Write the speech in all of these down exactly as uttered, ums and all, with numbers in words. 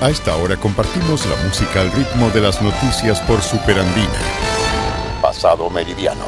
A esta hora compartimos la música al ritmo de las noticias por Superandina. Pasado Meridiano.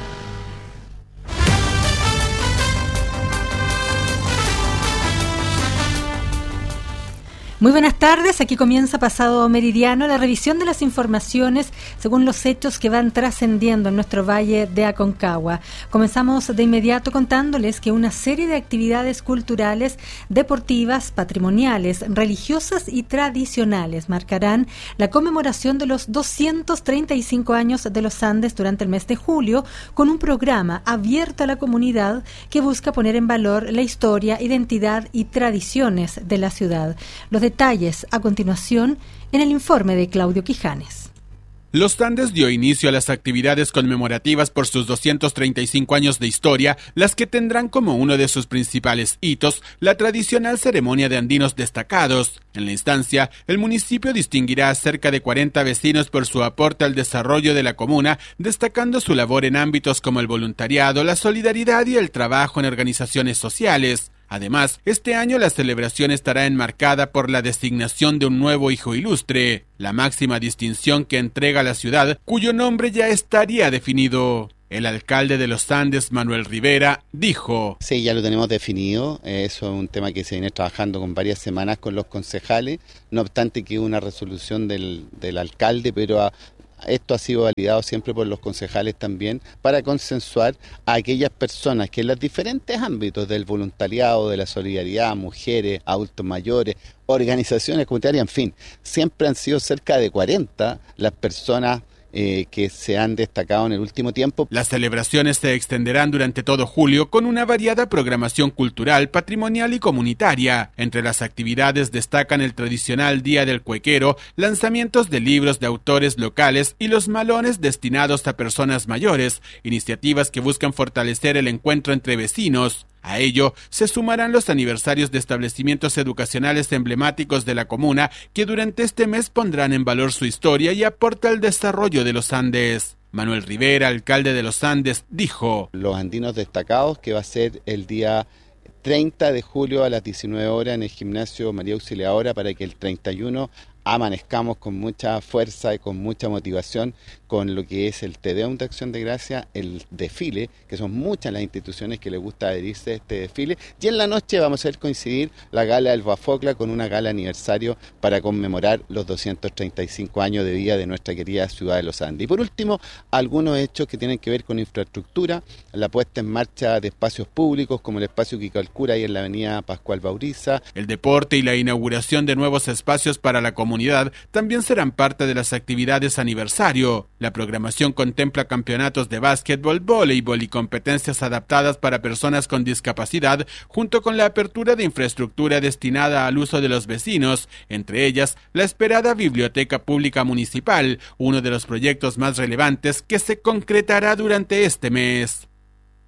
Muy buenas tardes, aquí comienza Pasado Meridiano, la revisión de las informaciones según los hechos que van trascendiendo en nuestro valle de Aconcagua. Comenzamos de inmediato contándoles que una serie de actividades culturales, deportivas, patrimoniales, religiosas y tradicionales marcarán la conmemoración de los doscientos treinta y cinco años de los Andes durante el mes de julio, con un programa abierto a la comunidad que busca poner en valor la historia, identidad y tradiciones de la ciudad. Los detalles a continuación en el informe de Claudio Quijanes. Los Andes dio inicio a las actividades conmemorativas por sus doscientos treinta y cinco años de historia, las que tendrán como uno de sus principales hitos la tradicional ceremonia de andinos destacados. En la instancia, el municipio distinguirá a cerca de cuarenta vecinos por su aporte al desarrollo de la comuna, destacando su labor en ámbitos como el voluntariado, la solidaridad y el trabajo en organizaciones sociales. Además, este año la celebración estará enmarcada por la designación de un nuevo hijo ilustre, la máxima distinción que entrega la ciudad, cuyo nombre ya estaría definido. El alcalde de los Andes, Manuel Rivera, dijo: Sí, ya lo tenemos definido, eso es un tema que se viene trabajando con varias semanas con los concejales, no obstante que hubo una resolución del, del alcalde, pero a, esto ha sido validado siempre por los concejales también para consensuar a aquellas personas que en los diferentes ámbitos del voluntariado, de la solidaridad, mujeres, adultos mayores, organizaciones comunitarias, en fin, siempre han sido cerca de cuarenta las personas Eh, que se han destacado en el último tiempo. Las celebraciones se extenderán durante todo julio con una variada programación cultural, patrimonial y comunitaria. Entre las actividades destacan el tradicional Día del Cuequero, lanzamientos de libros de autores locales y los malones destinados a personas mayores, iniciativas que buscan fortalecer el encuentro entre vecinos. A ello se sumarán los aniversarios de establecimientos educacionales emblemáticos de la comuna que durante este mes pondrán en valor su historia y aporta al desarrollo de los Andes. Manuel Rivera, alcalde de los Andes, dijo: Los andinos destacados, que va a ser el día treinta de julio a las diecinueve horas en el gimnasio María Auxiliadora, para que el treinta y uno amanezcamos con mucha fuerza y con mucha motivación con lo que es el Te Deum de Acción de Gracia, el desfile, que son muchas las instituciones que les gusta adherirse a este desfile, y en la noche vamos a hacer coincidir la gala del Bafocla con una gala aniversario para conmemorar los doscientos treinta y cinco años de vida de nuestra querida ciudad de los Andes. Y por último, algunos hechos que tienen que ver con infraestructura, la puesta en marcha de espacios públicos como el espacio Quicalcura ahí en la avenida Pascual Bauriza. El deporte y la inauguración de nuevos espacios para la comunidad también serán parte de las actividades aniversario. La programación contempla campeonatos de básquetbol, voleibol y competencias adaptadas para personas con discapacidad, junto con la apertura de infraestructura destinada al uso de los vecinos, entre ellas la esperada Biblioteca Pública Municipal, uno de los proyectos más relevantes que se concretará durante este mes.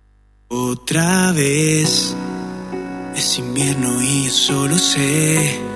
Otra vez es invierno y solo sé